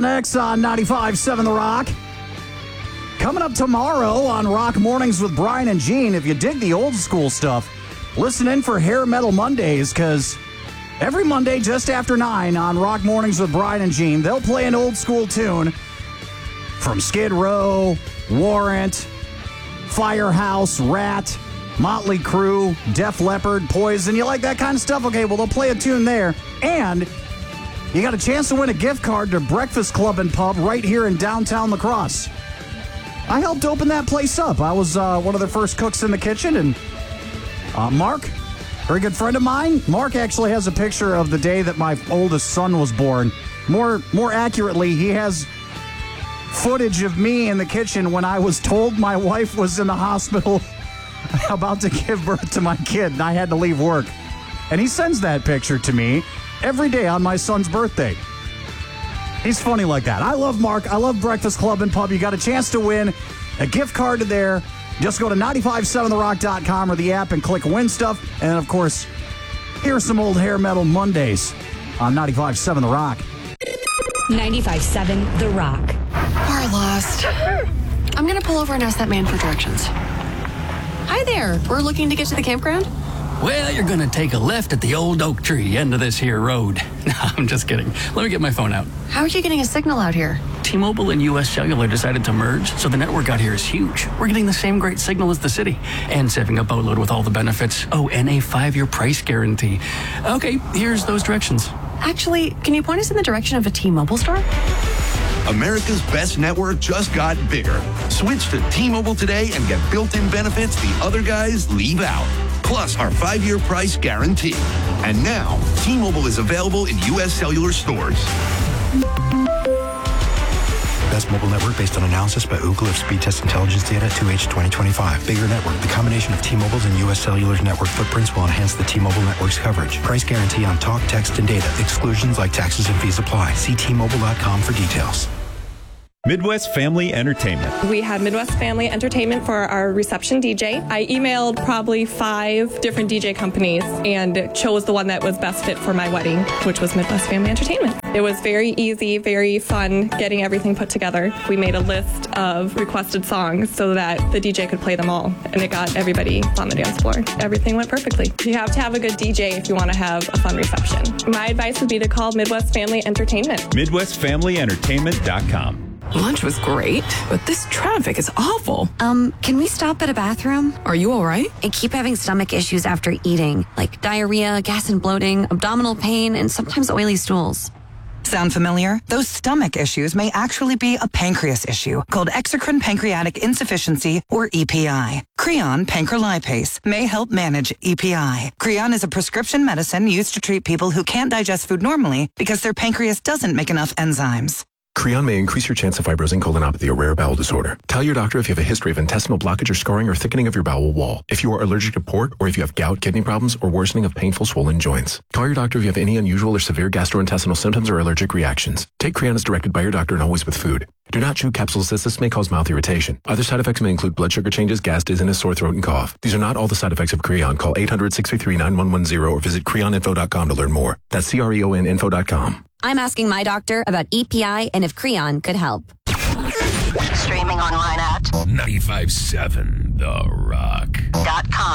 Next on 95.7 The Rock. Coming up tomorrow on Rock Mornings with Brian and Gene. If you dig the old school stuff, listen in for Hair Metal Mondays, because every Monday just after 9 on Rock Mornings with Brian and Gene, they'll play an old school tune from Skid Row, Warrant, Firehouse, Rat, Motley Crue, Def Leppard, Poison. You like that kind of stuff? Okay, well, they'll play a tune there. And you got a chance to win a gift card to Breakfast Club and Pub right here in downtown La Crosse. I helped open that place up. I was one of the first cooks in the kitchen, and Mark, very good friend of mine, Mark actually has a picture of the day that my oldest son was born. More accurately, he has footage of me in the kitchen when I was told my wife was in the hospital about to give birth to my kid, and I had to leave work. And he sends that picture to me every day on my son's birthday. He's funny like that. I love Mark. I love Breakfast Club and Pub. You got a chance to win a gift card to there. Just go to 957therock.com or the app and click Win Stuff. And, of course, here's some old Hair Metal Mondays on 95.7 The Rock. 95.7 The Rock. We're lost. I'm going to pull over and ask that man for directions. Hi there. We're looking to get to the campground. Well, you're gonna take a left at the old oak tree end of this here road. No, I'm just kidding. Let me get my phone out. How are you getting a signal out here? T-Mobile and U.S. Cellular decided to merge, so the network out here is huge. We're getting the same great signal as the city, and saving a boatload with all the benefits. Oh, and a 5-year price guarantee. Okay, here's those directions. Actually, can you point us in the direction of a T-Mobile store? America's best network just got bigger. Switch to T-Mobile today and get built-in benefits the other guys leave out. Plus our 5-year price guarantee. And now, T-Mobile is available in U.S. Cellular stores. Best mobile network based on analysis by Ookla of speed test intelligence data 2H 2025. Bigger network. The combination of T-Mobile's and U.S. Cellular's network footprints will enhance the T-Mobile network's coverage. Price guarantee on talk, text, and data. Exclusions like taxes and fees apply. See T-Mobile.com for details. Midwest Family Entertainment. We had Midwest Family Entertainment for our reception DJ. I emailed probably 5 different DJ companies and chose the one that was best fit for my wedding, which was Midwest Family Entertainment. It was very easy, very fun getting everything put together. We made a list of requested songs so that the DJ could play them all, and it got everybody on the dance floor. Everything went perfectly. You have to have a good DJ if you want to have a fun reception. My advice would be to call Midwest Family Entertainment. MidwestFamilyEntertainment.com. Lunch was great, but this traffic is awful. Can we stop at a bathroom? Are you all right? I keep having stomach issues after eating, like diarrhea, gas and bloating, abdominal pain, and sometimes oily stools. Sound familiar? Those stomach issues may actually be a pancreas issue called exocrine pancreatic insufficiency, or EPI. Creon pancrelipase may help manage EPI. Creon is a prescription medicine used to treat people who can't digest food normally because their pancreas doesn't make enough enzymes. Creon may increase your chance of fibrosing colonopathy, a rare bowel disorder. Tell your doctor if you have a history of intestinal blockage or scarring or thickening of your bowel wall, if you are allergic to pork, or if you have gout, kidney problems, or worsening of painful swollen joints. Call your doctor if you have any unusual or severe gastrointestinal symptoms or allergic reactions. Take Creon as directed by your doctor and always with food. Do not chew capsules as this may cause mouth irritation. Other side effects may include blood sugar changes, gas, dizziness, sore throat, and cough. These are not all the side effects of Creon. Call 800-633-9110 or visit creoninfo.com to learn more. That's CREONinfo.com. I'm asking my doctor about EPI and if Creon could help. Streaming online at 95.7 The Rock.com.